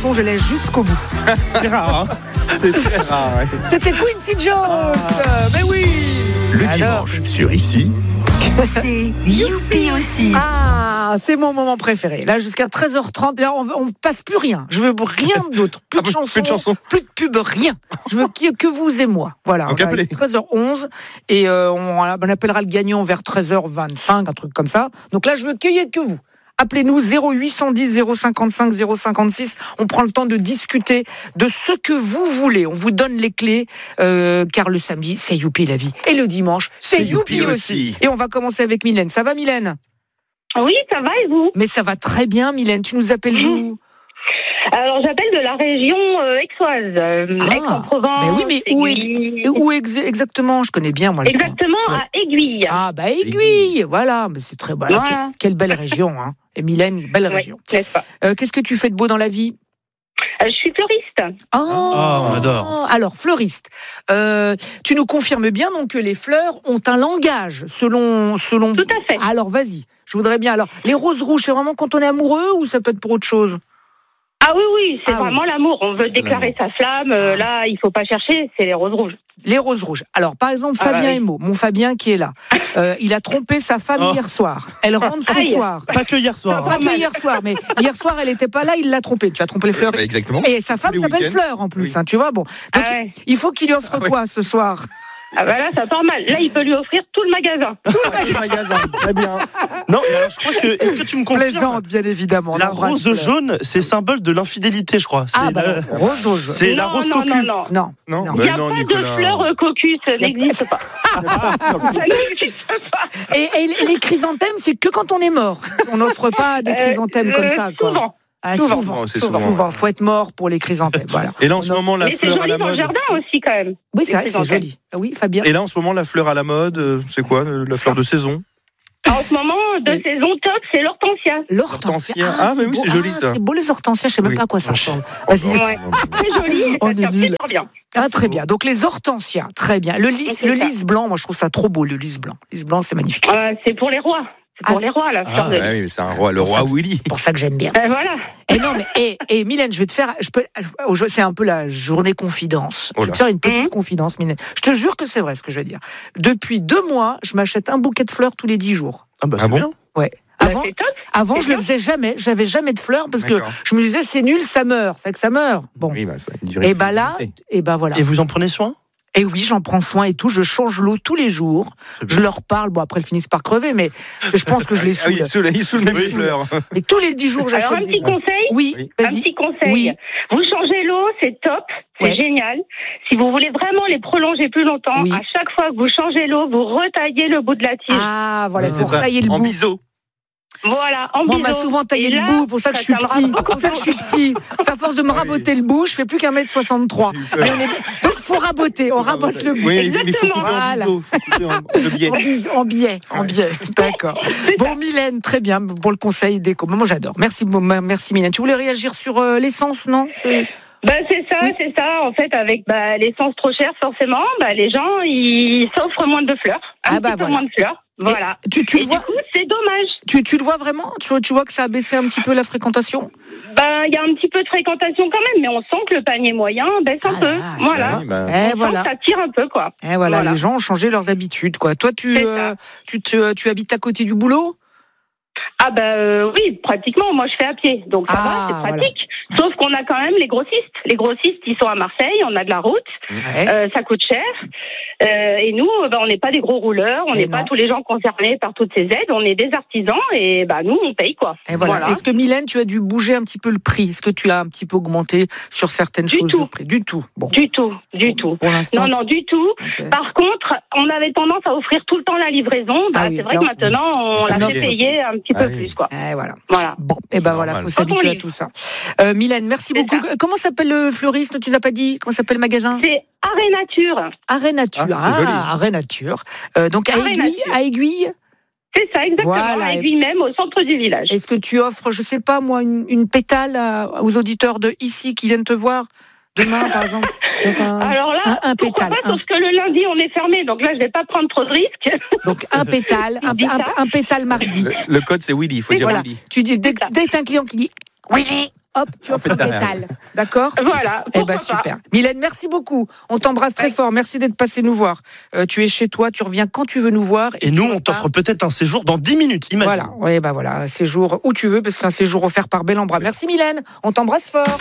chanson, je laisse jusqu'au bout. C'est rare, hein. C'est très rare. Ouais. C'était Quincy Jones. Mais oui. Le Alors, dimanche sur Ici. C'est Youpi aussi. Ah, c'est mon moment préféré. Là, jusqu'à 13h30, là, on passe plus rien. Je veux rien d'autre. Plus de chansons, plus de chansons. plus de pub, rien. Je veux que vous et moi. Voilà. Donc, On a appelez. 13h11 et on appellera le gagnant vers 13h25, un truc comme ça. Donc là, je veux qu'il y ait que vous. Appelez-nous 0810 055 056. On prend le temps de discuter de ce que vous voulez. On vous donne les clés, car le samedi, c'est Youpi la vie. Et le dimanche, c'est Youpi aussi. Et on va commencer avec Mylène. Ça va, Mylène ? Oui, ça va et vous? Mais ça va très bien, Mylène. Tu nous appelles d'où ? Alors, j'appelle de la région aixoise, Aix-en-Provence. Ben oui, mais où exactement ? Je connais bien, moi. Exactement, Ouais. à Aiguille. Ah, bah Aiguille, voilà. Mais c'est très voilà. Voilà. Quelle belle région, hein. Et Mylène, belle Ouais, région. n'est-ce pas? Qu'est-ce que tu fais de beau dans la vie ? Je suis fleuriste. on adore. Alors, fleuriste. Tu nous confirmes bien donc que les fleurs ont un langage selon. Tout à fait. Alors, vas-y. Je voudrais bien. Alors, les roses rouges, c'est vraiment quand on est amoureux ou ça peut être pour autre chose ? Ah oui, c'est vraiment l'amour. On veut C'est déclarer sa flamme. Là, il faut pas chercher, c'est les roses rouges. Les roses rouges. Alors, par exemple, Ah, Fabien oui. Emo, mon Fabien qui est là, il a trompé sa femme hier soir. Elle rentre ce Aïe. soir. Pas que hier soir. Pas que hier soir, mais hier soir, elle n'était pas là, il l'a trompée. Tu as trompé les fleurs. Exactement. Et sa femme Tous les s'appelle week-ends. Fleur en plus, Oui. hein, tu vois. Bon, donc Ah ouais. il faut qu'il lui offre quoi ce soir ? Ah bah là, ça part mal. Là, il peut lui offrir tout le magasin. Le magasin, très bien. Non, mais alors je crois que. Est-ce que tu me confirmes? Plaisante, bien évidemment. La On embrasse rose Fleur. jaune, c'est symbole de l'infidélité, je crois. C'est Ah, bah, rose rouge. c'est la rose cocu. Non. Non. Non, Non. Il n'y a pas de fleurs cocus, ça n'existe pas. Ça n'existe pas. Et les chrysanthèmes, c'est que quand on est mort. On n'offre pas des chrysanthèmes comme ça, quoi. Souvent. Ah, Souvent. souvent. C'est souvent. Faut être mort pour les chrysanthèmes, voilà. Et là, en ce moment, la Mais c'est fleur à joli la dans le mode. jardin aussi, quand même. Oui, c'est vrai, c'est chrysanthèmes. joli. Oui, Fabien. Et là, en ce moment, la fleur à la mode, c'est quoi la fleur de saison? En ce moment, de saison top, c'est l'hortensia. L'hortensia. Ah, mais oui, beau. c'est joli, ça. C'est beau les hortensias, je sais même Oui. pas à quoi ça ressemble. Vas-y. Ouais. Très joli, et On ça est tient nuls. super bien. Ah, très bien. Donc les hortensias, très bien. Le lys C'est ça. blanc, moi je trouve ça trop beau, le lys blanc. Le lys blanc, c'est magnifique. C'est pour les rois. C'est pour les rois, la fleur de lys. Oui, mais c'est un roi, le roi Willy. C'est pour ça que j'aime bien. Voilà. Et non, mais et Mylène, je vais te faire, c'est un peu la journée confidence. Oh Je vais là. te faire une petite confidence, Mylène. Je te jure que c'est vrai ce que je vais dire. Depuis 2 mois, je m'achète un bouquet de fleurs tous les 10 jours. Ah bah Ah c'est bon bien. Ouais. Bah, Avant, c'est top. avant c'est je le bien. faisais jamais. J'avais jamais de fleurs parce que D'accord. je me disais c'est nul, ça meurt. C'est que ça meurt. Bon. Oui, bah, ça a une durée Et de bah là, fidélité. et bah voilà. Et vous en prenez soin? Et oui, j'en prends soin et tout. Je change l'eau tous les jours. C'est bien. Je leur parle. Bon, après, elles finissent par crever, mais je pense que je les Ah oui, saoule. il saoule même Oui. les fleurs. Et tous les 10 jours, j'achète Alors, un des petit conseil. Oui, Oui. Un vas-y. petit conseil. Oui. Vous changez l'eau, c'est top, c'est Ouais. génial. Si vous voulez vraiment les prolonger plus longtemps, Oui. à chaque fois que vous changez l'eau, vous retaillez le bout de la tige. Ah, voilà, il C'est faut ça. retailler le En bout. biseau. Voilà, en Moi, on m'a biseau. souvent taillé Et le là, bout, pour ça que je suis tiendra petit. beaucoup Pour ça que je suis plus petit. C'est à force de me raboter le bout, je fais plus qu'1m63. Mais donc, faut raboter. On rabote le bout. Oui, mais il faut couper en Voilà. biseau. Faut couper le biais. En biais. D'accord. Bon, Mylène, très bien pour le conseil déco. Moi, j'adore. Merci Mylène. Tu voulais réagir sur l'essence, non Bah, c'est ça, Oui. c'est ça. En fait, avec l'essence trop chère, forcément, les gens, ils s'offrent moins de fleurs. Un petit peu moins de fleurs. Voilà. Tu Et le vois, du coup, c'est dommage. tu le vois vraiment tu vois que ça a baissé un petit peu la fréquentation Il y a un petit peu de fréquentation quand même, mais on sent que le panier moyen baisse un peu. là, Voilà. Oui, bah, Eh On sent voilà. que ça tire un peu, quoi. Eh voilà, Voilà. les gens ont changé leurs habitudes, quoi. Toi, C'est ça. tu habites à côté du boulot ? Oui, pratiquement. Moi, je fais à pied, donc ça va, c'est pratique. Sauf qu'on a quand même les grossistes. Les grossistes, ils sont à Marseille. On a de la route. Ouais. Ça coûte cher. Et nous, on n'est pas des gros rouleurs. On Et n'est pas non. tous les gens concernés par toutes ces aides. On est des artisans et nous, on paye quoi. Et voilà. Est-ce que Mylène, tu as dû bouger un petit peu le prix ? Est-ce que tu as un petit peu augmenté sur certaines Du choses tout. le prix ? Du tout. Bon. Du tout, du tout. Pour l'instant. Non, du tout. Ok. Par contre, on avait tendance à offrir tout le temps la livraison. Ah oui, C'est vrai là, que maintenant, on ça la offre. fait payer un petit peu plus, quoi. Eh voilà. Voilà. Bon, et ben voilà, normal. faut s'habituer à livre. tout ça. Mylène, merci beaucoup. ça. Comment s'appelle le fleuriste ? Tu nous as pas dit ? Comment s'appelle le magasin ? C'est Arrêt Nature. Arrêt Nature. Ah, c'est joli. Arrêt Nature. Donc à Arrêt Aiguille, Nature. à Aiguille. C'est ça, exactement. Voilà. À Aiguille même, au centre du village. Est-ce que tu offres, je sais pas moi, une pétale aux auditeurs de ici qui viennent te voir demain, par exemple ? Enfin, Alors là, un pourquoi pétale. pas, sauf que le lundi, on est fermé, donc là, je vais pas prendre trop de risques. Donc un pétale, Dis ça. un pétale mardi. le code, c'est Willy. Il faut dire Voilà. Willy. Tu dis dès C'est ça. que t'as un client qui dit Willy, hop, tu offres un pétale. D'accord ? Voilà. Eh ben pourquoi pas. super. Mylène, merci beaucoup. On t'embrasse très fort. Merci d'être passé nous voir. Tu es chez toi, tu reviens quand tu veux nous voir. Et nous, on t'offre peut-être un séjour dans 10 minutes, imagine. Voilà, oui, bah voilà, un séjour où tu veux, parce qu'un séjour offert par Bel en Bras. Merci Mylène, on t'embrasse fort.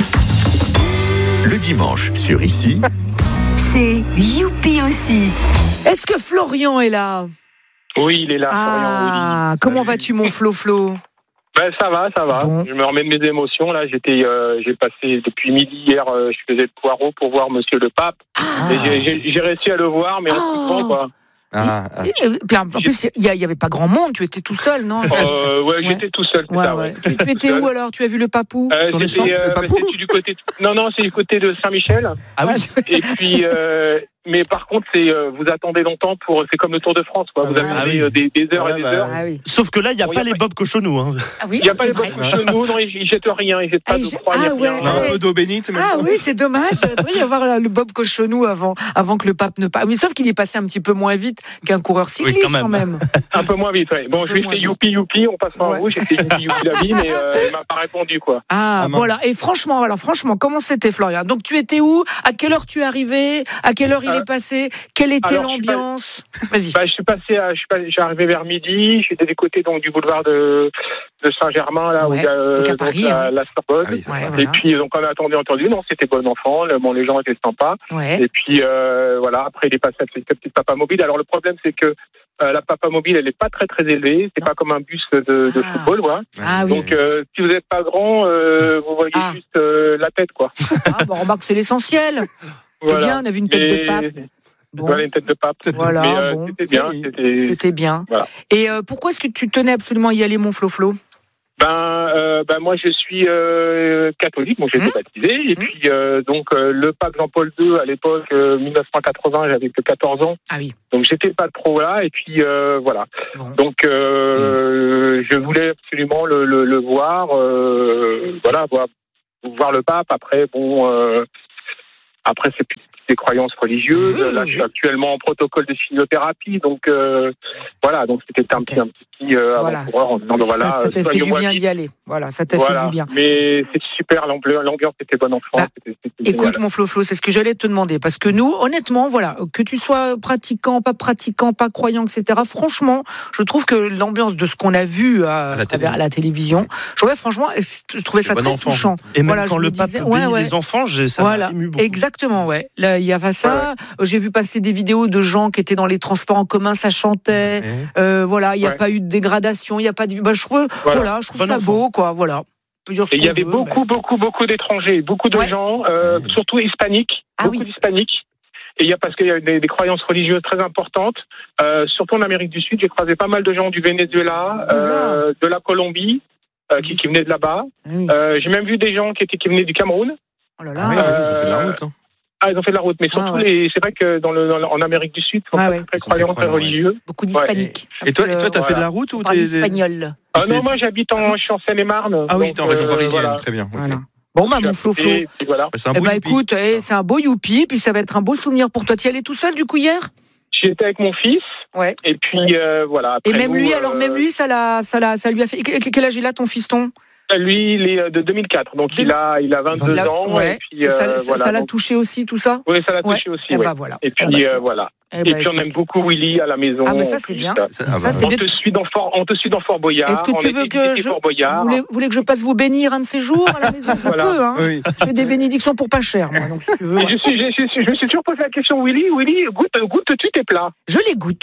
Le dimanche sur Ici, c'est Youpi aussi. Est-ce que Florian est là ? Oui, il est là, Florian. Comment vas-tu mon Flo ? Ben, ça va. Bon. Je me remets de mes émotions. Là, j'ai passé depuis midi hier, je faisais le poireau pour voir Monsieur le Pape. Et j'ai réussi à le voir, mais en coup de vent, quoi. Puis en plus, il y avait pas grand monde, tu étais tout seul, non ? Ouais, j'étais tout seul. Ouais. Tu étais où alors ? Tu as vu le papou sur les champs, le papou c'est du côté. Non, c'est du côté de Saint-Michel. Ah oui. Et puis, mais par contre, vous attendez longtemps c'est comme le Tour de France, quoi. Vous avez des heures et des heures. Ah oui. Sauf que là, il n'y a pas les Bob Cochonou. Hein. Ah oui, Il n'y a pas les vrai. cochonneaux, non, ils jettent rien, ils jettent pas de croix, il y a rien. Un peu d'eau bénite. même. Ah oui, c'est dommage. Il devrait y avoir le Bob Cochonou avant que le pape ne passe. Mais sauf qu'il est passé un petit peu moins vite qu'un coureur cycliste quand même. Un peu moins vite, oui. Bon, je lui ai fait youpi, on passe en rouge, j'ai fait youpi la vie, mais il m'a pas répondu, quoi. Ah, voilà. Et franchement, comment c'était, Florian ? Donc, tu étais où ? À quelle heure tu es arrivé ? À quelle heure il est passé ? Quelle était l'ambiance ? Vas-y. Je suis arrivé vers midi, j'étais des côtés donc, du boulevard de Saint-Germain, là, où il y a Paris, la Sorbonne. Et puis, donc, on a entendu, non, c'était bon enfant, les gens étaient sympas. Ouais. Et puis, voilà, après, il est passé à cette petite papa mobile. Alors, le problème, c'est que la papa mobile, elle n'est pas très, très élevée. C'est pas comme un bus de football, quoi. Ah oui. Donc, si vous n'êtes pas grand, vous voyez juste la tête, quoi. Remarque, c'est l'essentiel. C'est bien, on a vu une tête de pape. Bon. Voilà, une tête de pape. Voilà, mais, bon. C'était bien. C'était bien. Voilà. Et pourquoi est-ce que tu tenais absolument à y aller, mon Flo ? Moi, je suis catholique, donc j'ai été baptisé. Et puis, donc, le pape Jean-Paul II, à l'époque, 1980, j'avais que 14 ans. Ah oui. Donc, j'étais pas trop là. Et puis, voilà. Bon. Donc, je voulais absolument le voir. Voilà, voir le pape. Après, après, c'est plus des croyances religieuses. Là, je suis actuellement en protocole de chimiothérapie, donc voilà, donc c'était un petit avant-coureur en disant voilà. Ça t'a fait du bien d'y aller. Voilà, ça t'a fait du bien. Mais c'est super, l'ambiance était bonne enfant. C'était écoute, mon Flo, c'est ce que j'allais te demander, parce que nous, honnêtement, voilà, que tu sois pratiquant, pas croyant, etc. Franchement, je trouve que l'ambiance de ce qu'on a vu à la télévision, je trouvais ça très touchant. Et même quand le pape bénit les enfants, ça m'a ému beaucoup. Exactement, ouais. Là, il y avait ça. J'ai vu passer des vidéos de gens qui étaient dans les transports en commun, ça chantait. Voilà, il n'y a pas eu de dégradation, il n'y a pas de. Je trouve ça beau, quoi. Voilà. Et il y avait beaucoup d'étrangers, beaucoup de gens, surtout hispaniques, beaucoup d'hispaniques. Et parce qu'il y a des croyances religieuses très importantes, surtout en Amérique du Sud. J'ai croisé pas mal de gens du Venezuela, de la Colombie, qui venaient de là-bas. J'ai même vu des gens qui venaient du Cameroun. Oh là là. Ils ont fait de la route. Ils ont fait de la route, mais surtout, c'est vrai que en Amérique du Sud, ils sont très croyants, très religieux. Beaucoup d'hispaniques. Et toi, t'as fait de la route ou t'es espagnol? Non, moi, je suis en Seine-et-Marne. Ah oui, t'es en région parisienne, très bien. Voilà. Bon, mon Flo. Voilà. Écoute, c'est un beau youpi, puis ça va être un beau souvenir pour toi. Tu y allais tout seul, du coup, hier? J'étais avec mon fils. Ouais. Et puis, voilà. Et même lui, ça lui a fait. Quel âge il a, ton fiston? Lui, il est de 2004, donc il a 22 ans. Ouais. Et puis, ça l'a touché aussi, tout ça? Oui, ça l'a touché aussi. Et voilà. Et puis, voilà. Et puis on aime beaucoup Willy à la maison. Ah, mais ça, c'est bien. On te suit dans Fort Boyard. Est-ce que tu veux que vous voulez que je passe vous bénir un de ces jours à la maison? Je peux, hein. Oui. Je fais des bénédictions pour pas cher, moi. Donc, si tu veux. Je me suis toujours posé la question, Willy, goûtes-tu tes plats? Je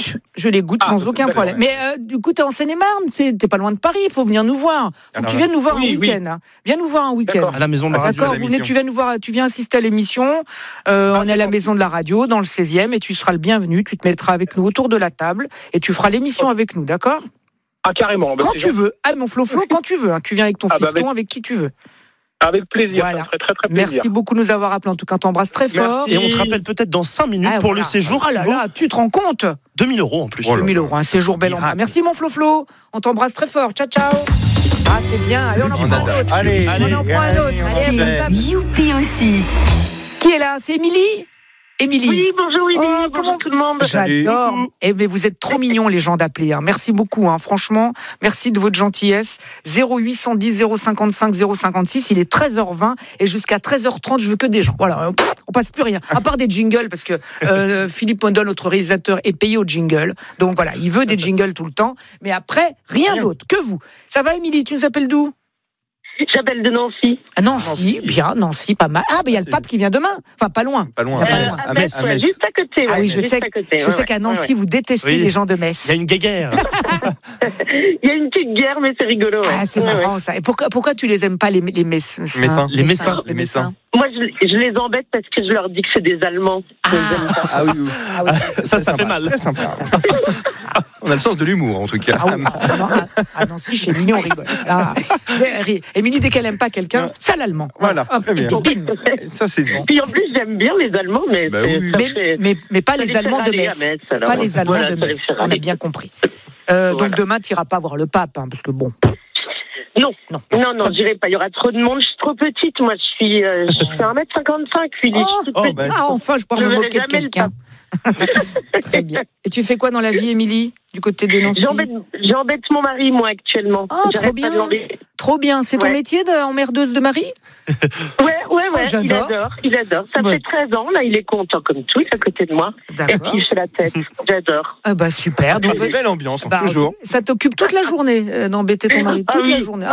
les goûte sans aucun problème. Mais du coup, t'es en Seine-et-Marne, t'es pas loin de Paris, il faut venir nous voir. Faut que tu viennes nous voir un week-end. Viens nous voir un week-end. À la maison de la radio. D'accord, tu viens nous voir, tu viens assister à l'émission. On est à la maison de la radio, dans le 16e, et tu seras le bienvenu. Tu te mettras avec nous autour de la table et tu feras l'émission avec nous, d'accord? Ah, carrément. Quand tu veux. Ah, mon Flo, quand tu veux. Hein. Tu viens avec ton fiston, avec qui tu veux. Avec plaisir. Voilà. Ça serait très, très plaisir. Merci beaucoup de nous avoir appelés. En tout cas, t'embrasse très fort. Et on te rappelle peut-être dans 5 minutes pour le séjour. Ah là là, tu te rends compte? 2 000 € en plus. 2 000 €, un séjour Bel en Bras. Merci, mon Flo. On t'embrasse très fort. Ciao, ciao. Ah, c'est bien. Allez, on en prend un autre. Allez, on en prend un autre. Allez, Youpi aussi. Qui est là? C'est Émilie? Émilie. Oui, bonjour Willy, bonjour tout le monde. J'adore. Mais vous êtes trop mignons les gens d'appeler. Merci beaucoup. Franchement, merci de votre gentillesse. 0810 055 056. Il est 13h20 et jusqu'à 13h30, je veux que des gens. Voilà, on passe plus rien. À part des jingles parce que Philippe Mondol, notre réalisateur, est payé au jingle. Donc voilà, il veut des jingles tout le temps. Mais après, rien d'autre que vous. Ça va, Émilie? Tu nous appelles d'où? J'appelle de Nancy. Nancy, bien, Nancy, pas mal. Ah, il y a le pape qui vient demain. Enfin, pas loin. Pas loin. À Metz, juste à côté. Ah oui, je sais qu'à Nancy, vous détestez les gens de Metz. Il y a une guéguerre. Il y a une petite guerre, mais c'est rigolo. Ah, c'est marrant ça. Et pourquoi tu les aimes pas, les Messins? Les Messins. Moi, je les embête parce que je leur dis que c'est des Allemands. Ah oui. Ça fait mal. Très sympa. On a le sens de l'humour, en tout cas. Ah non, si, chez Mignon, on rigole. Émilie, dès qu'elle aime pas quelqu'un, ça l'allemand. Voilà, très bien. Bim. Ça, c'est bon. Puis en plus, j'aime bien les Allemands, mais mais pas les Allemands de Metz. Pas les Allemands de Metz. On a bien compris. Donc demain, tu n'iras pas voir le pape, parce que bon. Non, j'irai pas. Il y aura trop de monde. Je suis trop petite. Moi, je fais 1m55. Enfin, je peux me moquer de quelqu'un. Très bien. Et tu fais quoi dans la vie, Émilie, du côté de Nancy? J'embête mon mari, moi, actuellement. Trop bien. Trop bien. C'est ton métier d'emmerdeuse de mari? Ouais. Il adore. Ça fait 13 ans. Là, il est content comme tout. Il est à côté de moi. D'accord. Et puis, il fait la tête. J'adore. Super. Donc, une belle ambiance, toujours. Ça t'occupe toute la journée d'embêter ton mari? Toute la journée.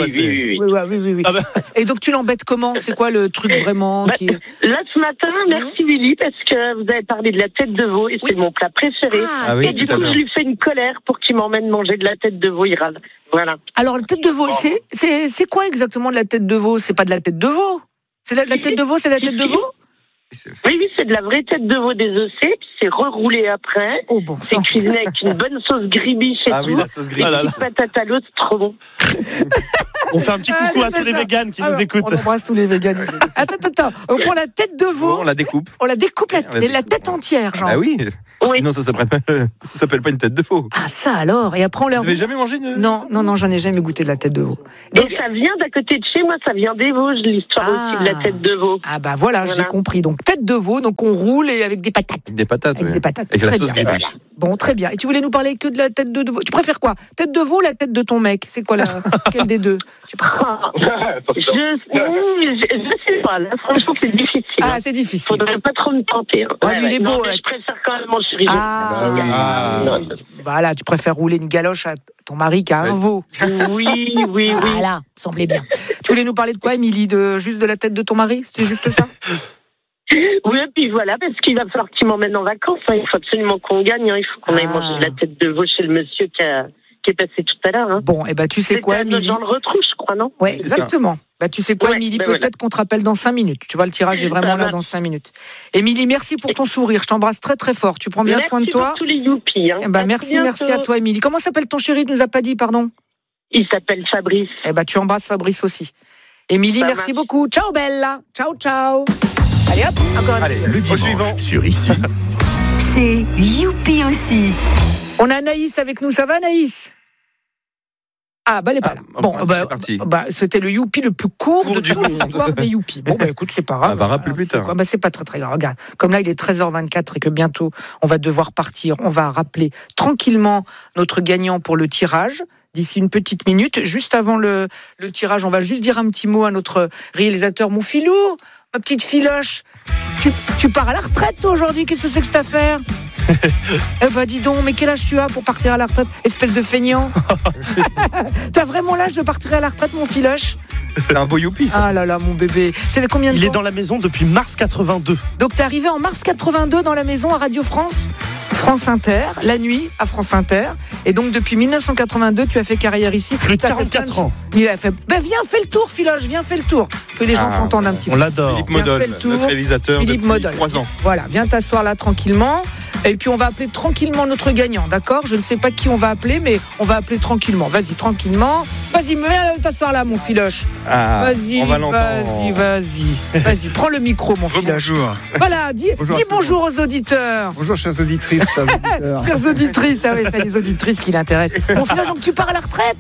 Oui. Et donc, tu l'embêtes comment? C'est quoi le truc vraiment qui... Là, ce matin, merci Willy, parce que vous avez parlé de la tête de veau et c'est mon plat préféré. Et du coup, je lui fais une colère pour qu'il m'emmène manger de la tête de veau. Il râle. Voilà. Alors, la tête de veau, c'est quoi exactement de la tête de veau? C'est pas de la tête de veau? C'est la tête de veau, c'est la tête de veau? Oui, c'est de la vraie tête de veau désossée, puis c'est reroulé après. C'est cuisiné avec une bonne sauce gribiche et tout. La sauce gribiche. Et patate à l'eau, c'est trop bon. On fait un petit coucou à tous les véganes qui nous écoutent. On embrasse tous les véganes. Attends. On prend la tête de veau. On la découpe. La tête entière, genre. Ah oui. Sinon, ça s'appelle pas une tête de veau. Ah, ça alors. Et après, on leur... Vous avez jamais mangé Non, j'en ai jamais goûté de la tête de veau. Donc, ça vient d'à côté de chez moi, ça vient des Vosges, l'histoire aussi de la tête de veau. Ah bah voilà, j'ai compris. Donc, tête de veau, donc on roule et avec des patates. Des patates, Avec la sauce gribiche. Bon, très bien. Et tu voulais nous parler que de la tête de veau. Tu préfères quoi? Tête de veau ou la tête de ton mec? C'est quoi quelle des deux? Tu préfères... Je sais pas, là, franchement, c'est difficile. Ah, c'est difficile. Faudrait pas trop me tenter. Lui, il est beau. Je préfère quand même manger riche. Voilà, tu préfères rouler une galoche à ton mari qu'à un veau. Oui. Voilà, semblait bien. Tu voulais nous parler de quoi, Émilie? Juste de la tête de ton mari? C'était juste ça? Oui, et puis voilà, parce qu'il va falloir qu'il m'emmène en vacances. Il faut absolument qu'on gagne. Il faut qu'on aille manger de la tête de veau chez le monsieur qui est passé tout à l'heure. Bon, et tu sais quoi, Émilie? Dans le retrouche, je crois, non? Oui, exactement. Tu sais quoi, Émilie, peut-être qu'on te rappelle dans 5 minutes. Tu vois, le tirage est vraiment là dans 5 minutes. Émilie, merci pour ton sourire. Je t'embrasse très très fort. Tu prends bien soin de toi. Merci pour tous les youpies. Merci à toi, Émilie. Comment s'appelle ton chéri? Tu nous as pas dit, pardon? Il s'appelle Fabrice. Tu embrasses Fabrice aussi. Émilie, merci beaucoup. Ciao, Bella. Ciao. Allez hop, encore un le dimanche suivant sur Ici. C'est Youpi aussi. On a Anaïs avec nous. Ça va, Anaïs? Elle est pas là. Bon, c'était le Youpi le plus court de toute l'histoire des Youpis. Bon, écoute, c'est pas grave. On va rappeler plus tard. C'est pas très très grave. Regarde, comme là, il est 13h24 et que bientôt, on va devoir partir. On va rappeler tranquillement notre gagnant pour le tirage. D'ici une petite minute, juste avant le tirage, on va juste dire un petit mot à notre réalisateur. Mon filou, ma petite filoche, tu pars à la retraite toi aujourd'hui? Qu'est-ce que c'est que cette affaire? Dis donc, mais quel âge tu as pour partir à la retraite, espèce de feignant? T'as vraiment l'âge de partir à la retraite, mon filoche? C'est un beau youpi, ça. Ah là là, mon bébé. Ça fait combien de temps? Il est dans la maison depuis mars 82. Donc t'es arrivé en mars 82 dans la maison à Radio France Inter, la nuit à France Inter. Et donc depuis 1982, tu as fait carrière ici. Plus de 44 ans. Il a fait. Viens, fais le tour, Filoche, viens, fais le tour. Que les gens t'entendent un petit peu. On l'adore. Philippe Modol, notre réalisateur depuis 3 ans. Voilà, viens t'asseoir là tranquillement. Et puis on va appeler tranquillement notre gagnant, d'accord? Je ne sais pas qui on va appeler, mais on va appeler tranquillement. Vas-y, tranquillement. Vas-y, viens t'asseoir là, mon Filoche. Vas-y, vas-y, prends le micro, mon Filoche. Bonjour. Voilà, dis bonjour aux auditeurs. Bonjour, chères auditrices. Chères auditrices, c'est les auditrices qui l'intéressent. Mon Filoche, donc tu pars à la retraite?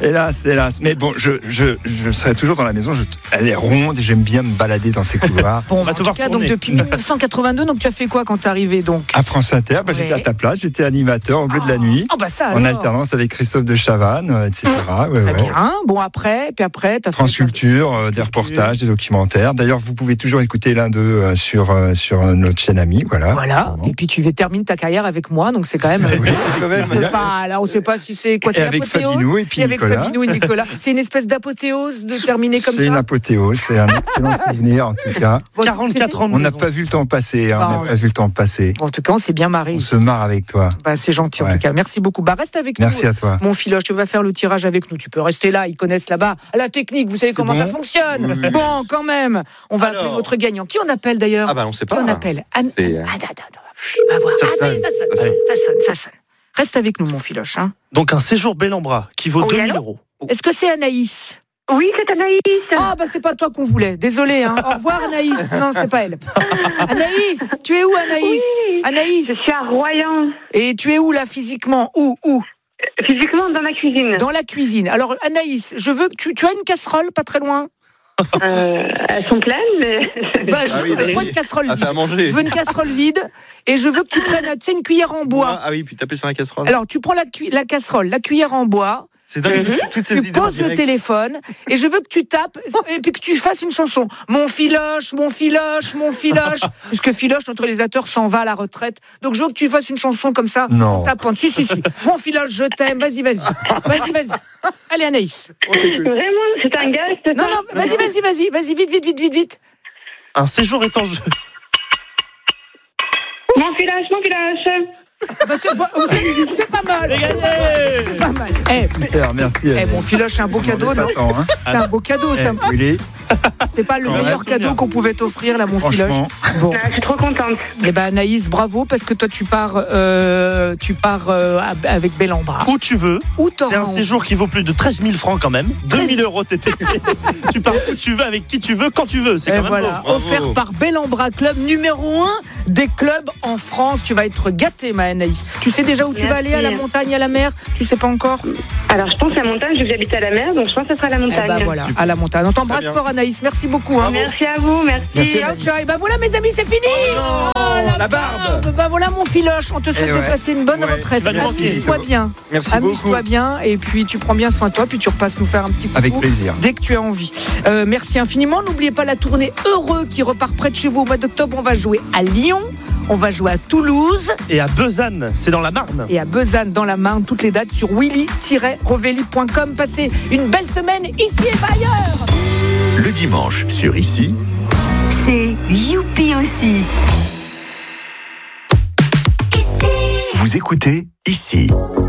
Hélas. Mais bon, je serai toujours dans la maison. Elle est ronde et j'aime bien me balader dans ces couloirs. Bon, en tout cas, donc depuis 1982, donc tu as fait quoi quand t'es arrivé donc à France Inter, j'étais à ta place, j'étais animateur au bleu de la nuit, en alternance avec Christophe de Chavannes, etc. Très bien. Bon, après, t'as fait France Culture, des reportages, des documentaires. D'ailleurs, vous pouvez toujours écouter l'un d'eux sur notre chaîne amie. Voilà. Et puis tu termines ta carrière avec moi, donc c'est quand même. On sait pas si c'est quoi. C'est avec Fabinou et puis Nicolas. Avec Fabinou et Nicolas. C'est une espèce d'apothéose de terminer comme ça. C'est une apothéose, c'est un excellent souvenir en tout cas. 44 ans de On n'a pas vu le temps passer. En tout cas, on s'est bien marré. On se marre avec toi. C'est gentil en tout cas. Merci beaucoup. Reste avec nous. Merci à toi. Mon Philoche, tu vas faire le tirage avec nous. Tu peux rester là. Ils connaissent là-bas la technique. Vous savez comment ça fonctionne. Oui. Bon, quand même. On va appeler notre gagnant. Qui on appelle d'ailleurs? On sait pas. Qui on appelle? On va voir. Ça sonne. Reste avec nous, mon Philoche. Donc un séjour Bellambra qui vaut 2000 €. Est-ce que c'est Anaïs? Oui, c'est Anaïs. C'est pas toi qu'on voulait. Désolée. Au revoir, Anaïs. Non, c'est pas elle. Anaïs, tu es où, Anaïs? Oui, Anaïs. Je suis à Royan. Et tu es où, là, physiquement? Où Physiquement, dans la cuisine. Dans la cuisine. Alors, Anaïs, je veux que tu as une casserole pas très loin? Elles sont pleines, mais... Je prends une casserole vide. À manger. Je veux une casserole vide et je veux que tu prennes, une cuillère en bois. Ah oui, puis taper sur la casserole. Alors, tu prends la casserole, la cuillère en bois. C'est dingue, toutes ces idées. Tu poses le téléphone et je veux que tu tapes et puis que tu fasses une chanson. Mon Philoche. Puisque Philoche, notre réalisateur, s'en va à la retraite. Donc je veux que tu fasses une chanson comme ça. Non. En tapant. Si. Mon Philoche, je t'aime. Vas-y. Allez, Anaïs. Vraiment, c'est un gars. Non, vas-y, vite. Un séjour est en jeu. Mon Philoche. C'est pas mal. C'est pas mal. Super, merci. Mon Philoche, c'est un beau cadeau, non? C'est un beau cadeau, ça. C'est pas le meilleur cadeau qu'on pouvait t'offrir, là, mon Philoche. Bon. Je suis trop contente. Anaïs, bravo, parce que toi, tu pars avec Bellambra. Où tu veux. C'est un séjour qui vaut plus de 13 000 francs quand même. 2000 € TTC. Tu pars où tu veux, avec qui tu veux, quand tu veux. C'est quand même beau. Offert par Bellambra, club numéro 1 des clubs en France. Tu vas être gâtée, ma Anaïs. Tu sais déjà où tu vas aller, à la montagne, à la mer? Tu sais pas encore? Alors, je pense à la montagne, vu que j'habite à la mer, donc je pense que ce sera à la montagne. Voilà, à la montagne. On t'embrasse fort, Anaïs. Merci beaucoup. Merci à vous, merci. Ciao. Et voilà, mes amis, c'est fini. La barbe. Voilà, mon Philoche. On te souhaite de passer une bonne retraite. Amuse-toi bien. Merci beaucoup. Amuse-toi bien. Et puis, tu prends bien soin de toi. Puis, tu repasses nous faire un petit coucou. Avec plaisir. Dès que tu as envie. Merci infiniment. N'oubliez pas la tournée Heureux qui repart près de chez vous au mois d'octobre. On va jouer à Lyon. On va jouer à Toulouse. Et à Besanne, c'est dans la Marne. Et à Besanne, dans la Marne, toutes les dates sur willy-revelli.com. Passez une belle semaine ici et pas ailleurs. Le dimanche sur Ici, c'est Youpi aussi. Vous écoutez Ici.